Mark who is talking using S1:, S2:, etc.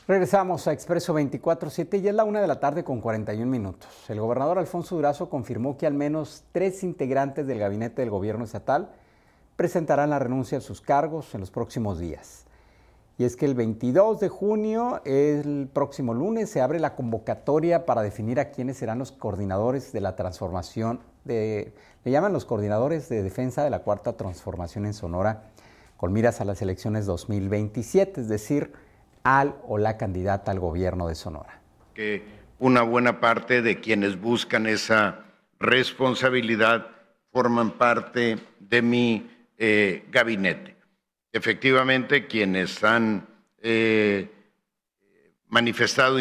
S1: Regresamos a Expreso 24/7 y es la 1:41 p.m. El gobernador Alfonso Durazo confirmó que al menos 3 integrantes del gabinete del gobierno estatal presentarán la renuncia a sus cargos en los próximos días. Y es que el 22 de junio, el próximo lunes, se abre la convocatoria para definir a quiénes serán los coordinadores de la transformación, le llaman los coordinadores de defensa de la Cuarta Transformación en Sonora, con miras a las elecciones 2027, es decir, al o la candidata al gobierno de Sonora.
S2: Que una buena parte de quienes buscan esa responsabilidad forman parte de mi gabinete. Efectivamente, quienes han manifestado